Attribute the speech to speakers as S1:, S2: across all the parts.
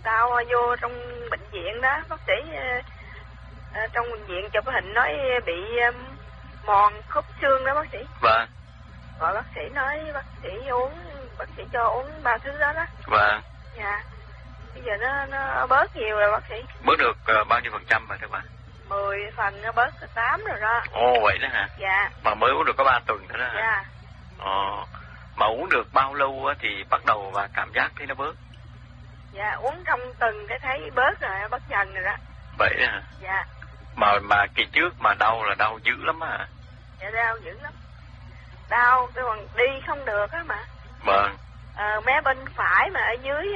S1: Đau vô trong bệnh viện đó, bác sĩ trong bệnh viện chụp hình nói bị mòn khớp xương đó bác sĩ.
S2: Vâng.
S1: Rồi bác sĩ nói bác sĩ cho uống 3 thứ đó đó.
S2: Vâng.
S1: Dạ. Bây giờ nó bớt nhiều rồi bác sĩ.
S2: Bớt được bao nhiêu % rồi thưa bà?
S1: 10% nó bớt 8 rồi đó.
S2: Ồ vậy đó hả?
S1: Dạ.
S2: Mà mới uống được có 3 tuần thôi đó hả?
S1: Dạ.
S2: Mà uống được bao lâu thì bắt đầu và cảm giác thấy nó bớt?
S1: Dạ, uống trong tuần cái thấy bớt rồi, bớt dần rồi đó.
S2: Vậy đó hả?
S1: Dạ.
S2: Mà kỳ trước mà đau là đau dữ lắm hả?
S1: Dạ, đau dữ lắm. Đau, tôi còn đi không được á mà.
S2: Vâng.
S1: Mé bên phải mà ở dưới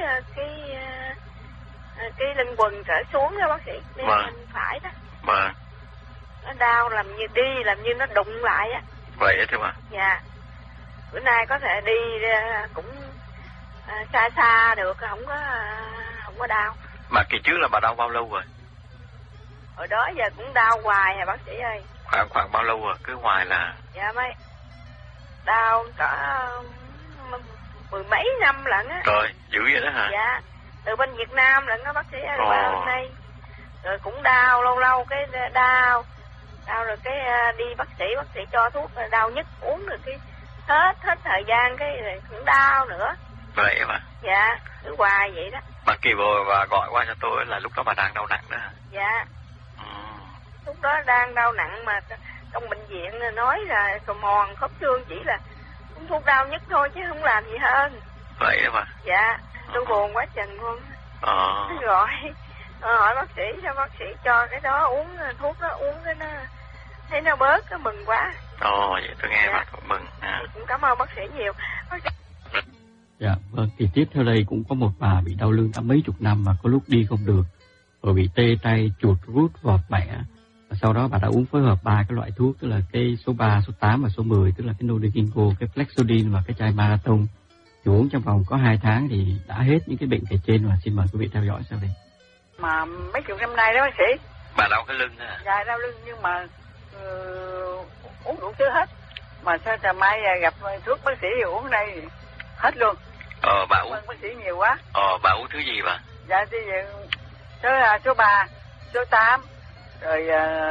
S1: cái lưng quần trở xuống đó bác sĩ. Mé bên phải đó.
S2: Vâng.
S1: Nó đau làm như nó đụng lại á.
S2: Vậy đó thưa bà?
S1: Dạ. Bữa nay có thể đi cũng xa được, không có đau.
S2: Mà kỳ trước là bà đau bao lâu rồi?
S1: Hồi đó giờ cũng đau hoài hả bác sĩ ơi.
S2: Khoảng bao lâu rồi? Cứ hoài là...
S1: Dạ mấy đau có 10 mấy năm lận á.
S2: Trời, dữ vậy đó hả?
S1: Dạ, từ bên Việt Nam lận đó bác sĩ ơi, qua bên đây. Rồi cũng đau, lâu cái đau rồi cái đi bác sĩ cho thuốc đau nhức uống rồi cái hết thời gian cái cũng đau nữa.
S2: Vậy mà.
S1: Dạ, cứ hoài vậy đó.
S2: Bà kỳ vừa và gọi qua cho tôi là lúc đó bà đang đau nặng đó hả?
S1: Dạ. Lúc đó đang đau nặng mà trong bệnh viện nói là mòn khớp xương, chỉ là uống thuốc đau nhức thôi chứ không làm gì hơn.
S2: Vậy đó mà.
S1: Dạ, tôi buồn quá chừng luôn. Gọi hỏi bác sĩ cho bác sĩ cho cái đó uống thuốc đó, uống cái nó thấy nó bớt, cái mừng quá.
S2: Vậy tôi nghe bà cũng mừng.
S1: Cũng cảm ơn bác sĩ nhiều.
S3: Dạ, vâng, thì tiếp theo đây cũng có một bà bị đau lưng đã mấy chục năm mà có lúc đi không được, rồi bị tê tay, chuột rút, vọt bẻ. Và sau đó bà đã uống phối hợp 3 cái loại thuốc, tức là cái số 3, số 8 và số 10, tức là cái Nodigingo, cái Flexodin và cái chai Marathon. Thì uống trong vòng có 2 tháng thì đã hết những cái bệnh kể trên, và xin mời quý vị theo dõi sau đây.
S4: Mà mấy chục năm nay đó bác sĩ.
S2: Bà đau cái lưng hả?
S4: Dạ, đau lưng nhưng mà uống đủ thứ hết. Mà sao trời mai gặp thuốc bác sĩ thì uống đây hết luôn.
S2: Bà uống.
S4: Bác sĩ nhiều quá.
S2: Bà uống thứ gì bà?
S4: Dạ thì số 3, số 8, rồi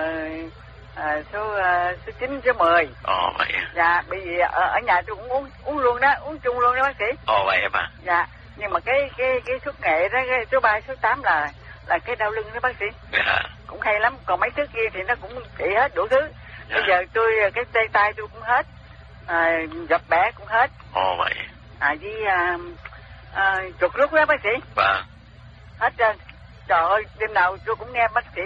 S4: số 9, số 10.
S2: Vậy à?
S4: Dạ, bởi vì ở nhà tôi cũng uống luôn đó, uống chung luôn đó bác sĩ.
S2: Vậy à bà?
S4: Dạ, nhưng mà cái thuốc nghệ đó, cái số 3, số 8 là cái đau lưng đó bác sĩ.
S2: Dạ.
S4: Cũng hay lắm, còn mấy thứ kia thì nó cũng trị hết đủ thứ.
S2: Dạ.
S4: Bây giờ tôi cái tê tay tôi cũng hết, dập bẻ cũng hết.
S2: Vậy.
S4: Với chuột rút đó bác sĩ.
S2: Vâng.
S4: Hết trơn. Trời ơi, đêm nào tôi cũng nghe bác sĩ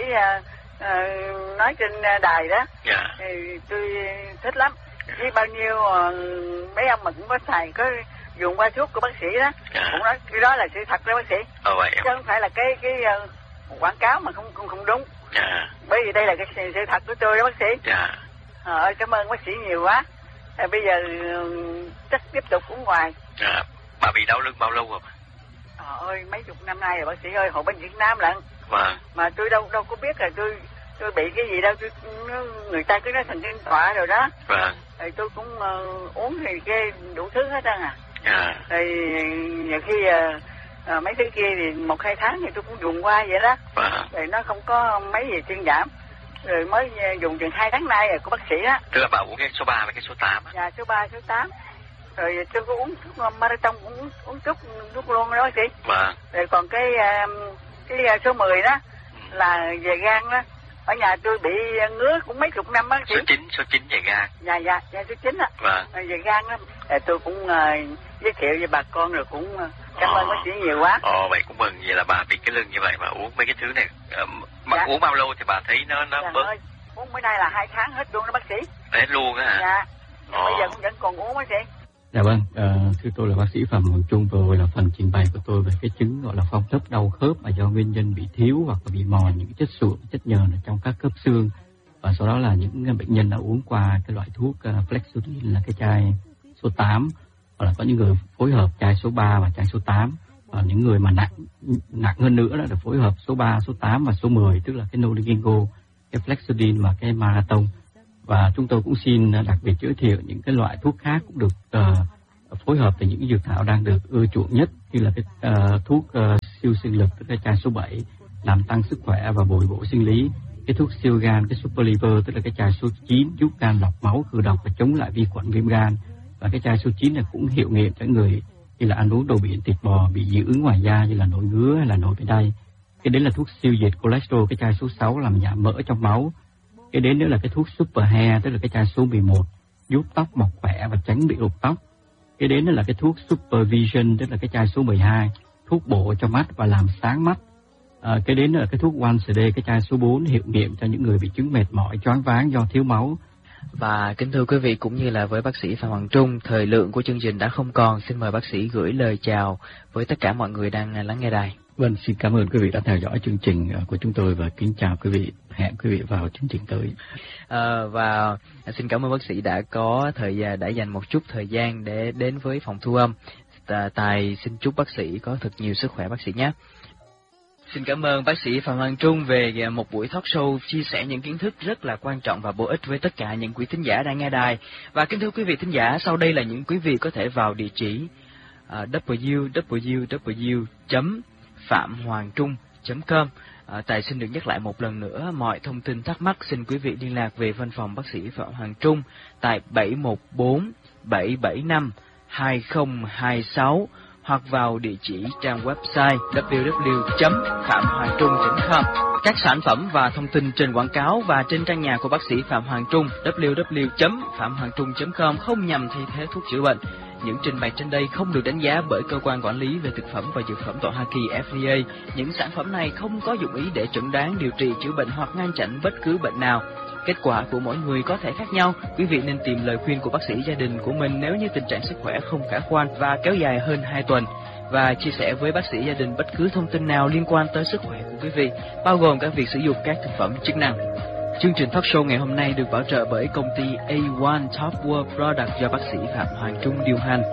S4: nói trên đài đó.
S2: Dạ.
S4: Thì tôi thích lắm. Với bao nhiêu mấy ông mà cũng có xài, có dùng qua thuốc của bác sĩ đó.
S2: Dạ.
S4: Cũng nói cái đó là sự thật đó bác sĩ.
S2: Vậy.
S4: Chứ không phải là cái quảng cáo mà không đúng.
S2: Dạ.
S4: Bởi vì đây là cái sự thật của tôi đó bác sĩ.
S2: Dạ.
S4: Cảm ơn bác sĩ nhiều quá. Bây giờ chắc tiếp tục uống ngoài.
S2: Dạ. Bà bị đau lưng bao lâu rồi?
S4: Trời ơi, mấy chục năm nay rồi bác sĩ ơi, hồi bên Việt Nam lận.
S2: Vâng.
S4: Mà tôi đâu có biết là tôi bị cái gì đâu, người ta cứ nói thần kinh tọa rồi đó.
S2: Vâng.
S4: Rồi tôi cũng uống thì cái đủ thứ hết trơn à.
S2: Dạ.
S4: Rồi nhiều khi mấy thứ kia thì 1-2 tháng thì tôi cũng dùng qua vậy đó.
S2: Vâng.
S4: Rồi nó không có mấy gì thuyên giảm. Rồi mới dùng chừng 2 tháng nay rồi của bác sĩ đó.
S2: Tức là bà uống cái số 3 và cái số 8 á?
S4: Dạ, số 3, số 8. Rồi tôi có uống thuốc Marathon, cũng uống thuốc luôn đó bác sĩ.
S2: Vâng.
S4: Rồi còn cái số 10 đó là về gan đó. Ở nhà tôi bị ngứa cũng mấy chục năm bác sĩ.
S2: Số 9 về gan.
S4: Dạ, số 9 á.
S2: Vâng.
S4: Về gan đó. Rồi tôi cũng giới thiệu với bà con, rồi cũng cảm ơn bác sĩ nhiều quá.
S2: Vậy cũng mừng. Vậy là bà bị cái lưng như vậy mà uống mấy cái thứ này. Mà
S4: dạ.
S2: Uống bao lâu thì bà thấy nó
S4: dạ,
S2: bớt?
S4: ơi, uống bữa nay là 2 tháng hết luôn đó bác sĩ.
S2: Hết luôn á hả?
S4: Dạ. Bây giờ cũng vẫn còn uống bác sĩ.
S3: Dạ vâng, thưa tôi là bác sĩ Phạm Hoàng Trung, vừa rồi là phần trình bày của tôi về cái chứng gọi là phong thấp đau khớp mà do nguyên nhân bị thiếu hoặc là bị mòn những chất sụn, chất nhờn ở trong các khớp xương. Và sau đó là những bệnh nhân đã uống qua cái loại thuốc Flexodin là cái chai số 8, hoặc là có những người phối hợp chai số 3 và chai số 8. Và những người mà nặng hơn nữa là được phối hợp số 3, số 8 và số 10, tức là cái Nodigingo, cái Flexodin và cái Marathon. Và chúng tôi cũng xin đặc biệt giới thiệu những cái loại thuốc khác cũng được phối hợp với những dược thảo đang được ưa chuộng nhất, như là cái thuốc siêu sinh lực, tức là chai số 7, làm tăng sức khỏe và bồi bổ sinh lý. Cái thuốc siêu gan, cái super liver, tức là cái chai số 9, giúp gan lọc máu, khử độc và chống lại vi khuẩn viêm gan. Và cái chai số 9 này cũng hiệu nghiệm cho người như là ăn uống đồ biển, thịt bò bị dị ứng ngoài da như là nổi ngứa hay là nổi vảy đay. Cái đến là thuốc siêu diệt cholesterol, cái chai số 6 làm giảm mỡ trong máu. Cái đến nữa là cái thuốc super hair, tức là cái chai số 11, giúp tóc mọc khỏe và tránh bị rụng tóc. Cái đến nữa là cái thuốc super vision, tức là cái chai số 12, thuốc bổ cho mắt và làm sáng mắt. Cái đến nữa là cái thuốc One CD, cái chai số 4, hiệu nghiệm cho những người bị chứng mệt mỏi, choáng váng do thiếu máu.
S5: Và kính thưa quý vị, cũng như là với bác sĩ Phạm Hoàng Trung, thời lượng của chương trình đã không còn. Xin mời bác sĩ gửi lời chào với tất cả mọi người đang lắng nghe đài.
S3: Vâng, xin cảm ơn quý vị đã theo dõi chương trình của chúng tôi và kính chào quý vị. Hẹn quý vị vào chương trình tới.
S5: Và xin cảm ơn bác sĩ đã có đã dành một chút thời gian để đến với phòng thu âm. Tài xin chúc bác sĩ có thật nhiều sức khỏe bác sĩ nhé. Xin cảm ơn bác sĩ Phạm Hoàng Trung về một buổi talk show chia sẻ những kiến thức rất là quan trọng và bổ ích với tất cả những quý thính giả đang nghe đài. Và kính thưa quý vị thính giả, sau đây là những quý vị có thể vào địa chỉ www.phạm-hoàng-trung.com. Tài xin được nhắc lại một lần nữa, mọi thông tin thắc mắc xin quý vị liên lạc về văn phòng bác sĩ Phạm Hoàng Trung tại 714 775 2026 hoặc vào địa chỉ trang website www.phạm-hoàng-trung.com. Các sản phẩm và thông tin trên quảng cáo và trên trang nhà của bác sĩ Phạm Hoàng Trung www.phạm-hoàng-trung.com không nhằm thay thế thuốc chữa bệnh. Những trình bày trên đây không được đánh giá bởi cơ quan quản lý về thực phẩm và dược phẩm tại Hoa Kỳ FDA. Những sản phẩm này không có dụng ý để chẩn đoán, điều trị, chữa bệnh hoặc ngăn chặn bất cứ bệnh nào. Kết quả của mỗi người có thể khác nhau. Quý vị nên tìm lời khuyên của bác sĩ gia đình của mình nếu như tình trạng sức khỏe không khả quan và kéo dài hơn 2 tuần. Và chia sẻ với bác sĩ gia đình bất cứ thông tin nào liên quan tới sức khỏe của quý vị, bao gồm cả việc sử dụng các thực phẩm chức năng. Chương trình talk show ngày hôm nay được bảo trợ bởi công ty A1 Top World Product do bác sĩ Phạm Hoàng Trung điều hành.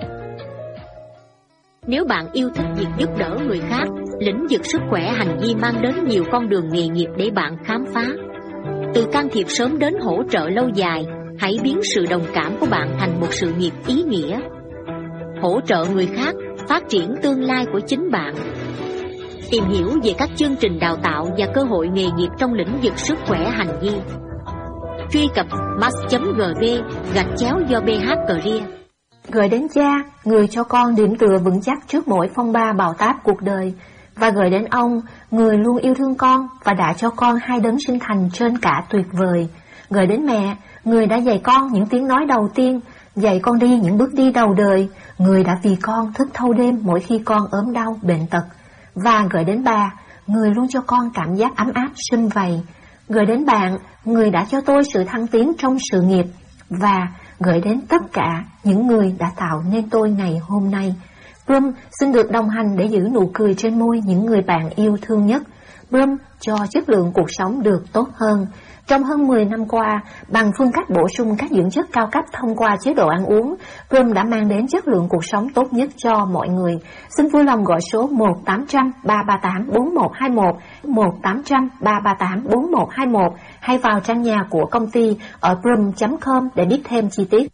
S6: Nếu bạn yêu thích việc giúp đỡ người khác, lĩnh vực sức khỏe hành vi mang đến nhiều con đường nghề nghiệp để bạn khám phá. Từ can thiệp sớm đến hỗ trợ lâu dài, hãy biến sự đồng cảm của bạn thành một sự nghiệp ý nghĩa. Hỗ trợ người khác, phát triển tương lai của chính bạn. Tìm hiểu về các chương trình đào tạo và cơ hội nghề nghiệp trong lĩnh vực sức khỏe hành vi. Truy cập max.gv/do BH-Career.
S7: Gửi đến cha, người cho con điểm tựa vững chắc trước mỗi phong ba bão táp cuộc đời. Và gửi đến ông, người luôn yêu thương con và đã cho con 2 đấng sinh thành trên cả tuyệt vời. Gửi đến mẹ, người đã dạy con những tiếng nói đầu tiên, dạy con đi những bước đi đầu đời, người đã vì con thức thâu đêm mỗi khi con ốm đau, bệnh tật. Và gửi đến bà, người luôn cho con cảm giác ấm áp, sum vầy. Gửi đến bạn, người đã cho tôi sự thăng tiến trong sự nghiệp. Và gửi đến tất cả những người đã tạo nên tôi ngày hôm nay. Brum xin được đồng hành để giữ nụ cười trên môi những người bạn yêu thương nhất. Brum cho chất lượng cuộc sống được tốt hơn. Trong hơn 10 năm qua, bằng phương cách bổ sung các dưỡng chất cao cấp thông qua chế độ ăn uống, Brum đã mang đến chất lượng cuộc sống tốt nhất cho mọi người. Xin vui lòng gọi số 1-800-338-4121, 1-800-338-4121 hay vào trang nhà của công ty ở brum.com để biết thêm chi tiết.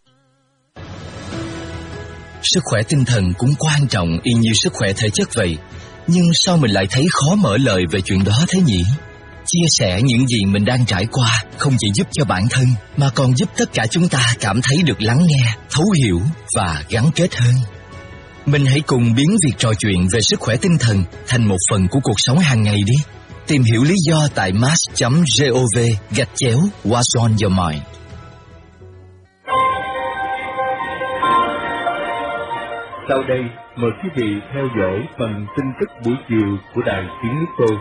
S8: Sức khỏe tinh thần cũng quan trọng y như sức khỏe thể chất vậy. Nhưng sao mình lại thấy khó mở lời về chuyện đó thế nhỉ? Chia sẻ những gì mình đang trải qua không chỉ giúp cho bản thân mà còn giúp tất cả chúng ta cảm thấy được lắng nghe, thấu hiểu và gắn kết hơn. Mình hãy cùng biến việc trò chuyện về sức khỏe tinh thần thành một phần của cuộc sống hàng ngày đi. Tìm hiểu lý do tại mass.gov/What's on your mind.
S9: Sau đây, mời quý vị theo dõi phần tin tức buổi chiều của Đài Tiếng Nước Tôi.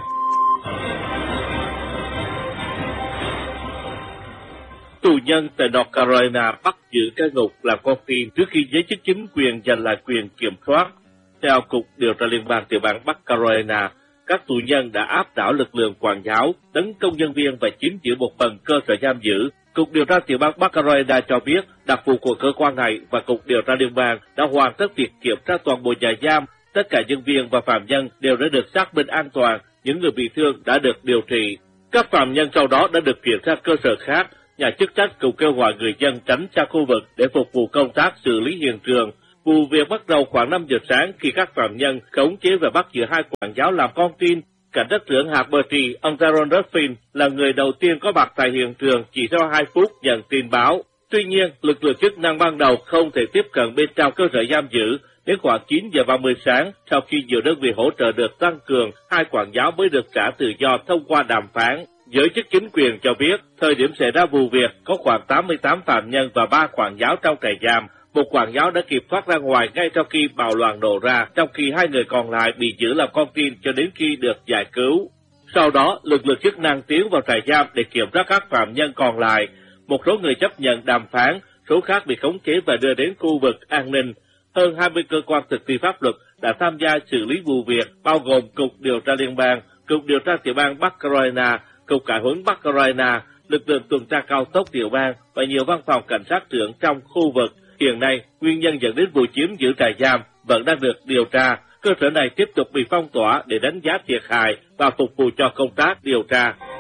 S10: Tù nhân tại North Carolina bắt giữ cái ngục làm con tin trước khi giới chức chính quyền giành lại quyền kiểm soát. Theo Cục Điều tra Liên bang tiểu bang Bắc Carolina, các tù nhân đã áp đảo lực lượng quản giáo, tấn công nhân viên và chiếm giữ một phần cơ sở giam giữ. Cục Điều tra tiểu bang Bắc Carolina cho biết đặc vụ của cơ quan này và Cục Điều tra Liên bang đã hoàn tất việc kiểm tra toàn bộ nhà giam. Tất cả nhân viên và phạm nhân đều đã được xác minh an toàn, những người bị thương đã được điều trị. Các phạm nhân sau đó đã được chuyển sang cơ sở khác. Nhà chức trách cũng kêu gọi người dân tránh xa khu vực để phục vụ công tác xử lý hiện trường. Vụ việc bắt đầu khoảng 5 giờ sáng khi các phạm nhân khống chế và bắt giữ hai quản giáo làm con tin. Cảnh sát trưởng hạt Bertie, ông Jaron Ruffin, là người đầu tiên có mặt tại hiện trường chỉ sau 2 phút nhận tin báo. Tuy nhiên, lực lượng chức năng ban đầu không thể tiếp cận bên trong cơ sở giam giữ. Đến khoảng 9 giờ 30 sáng, sau khi nhiều đơn vị hỗ trợ được tăng cường, hai quản giáo mới được trả tự do thông qua đàm phán. Giới chức chính quyền cho biết, thời điểm xảy ra vụ việc có khoảng 88 phạm nhân và 3 quản giáo trong trại giam. Một quản giáo đã kịp thoát ra ngoài ngay sau khi bạo loạn nổ ra, trong khi 2 người còn lại bị giữ làm con tin cho đến khi được giải cứu. Sau đó, lực lượng chức năng tiến vào trại giam để kiểm tra các phạm nhân còn lại. Một số người chấp nhận đàm phán, số khác bị khống chế và đưa đến khu vực an ninh. Hơn 20 cơ quan thực thi pháp luật đã tham gia xử lý vụ việc, bao gồm Cục Điều tra Liên bang, Cục Điều tra Tiểu bang Bắc Carolina, Cục Cải huấn Bắc Carolina, lực lượng tuần tra cao tốc tiểu bang và nhiều văn phòng cảnh sát trưởng trong khu vực. Hiện nay, nguyên nhân dẫn đến vụ chiếm giữ trại giam vẫn đang được điều tra. Cơ sở này tiếp tục bị phong tỏa để đánh giá thiệt hại và phục vụ cho công tác điều tra.